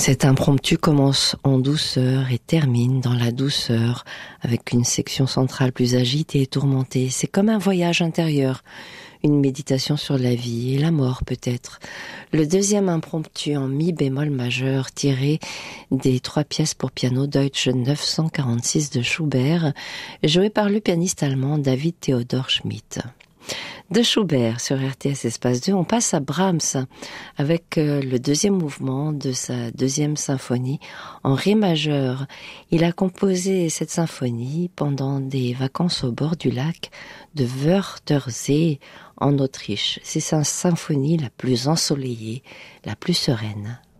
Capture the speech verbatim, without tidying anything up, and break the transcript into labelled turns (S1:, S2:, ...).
S1: Cet impromptu commence en douceur et termine dans la douceur, avec une section centrale plus agitée et tourmentée. C'est comme un voyage intérieur, une méditation sur la vie et la mort peut-être. Le deuxième impromptu en mi bémol majeur, tiré des trois pièces pour piano Deutsche neuf cent quarante-six de Schubert, joué par le pianiste allemand David Theodor Schmidt. De Schubert sur R T S Espace deux, on passe à Brahms avec le deuxième mouvement de sa deuxième symphonie en ré majeur. Il a composé cette symphonie pendant des vacances au bord du lac de Wörthersee en Autriche. C'est sa symphonie la plus ensoleillée, la plus sereine.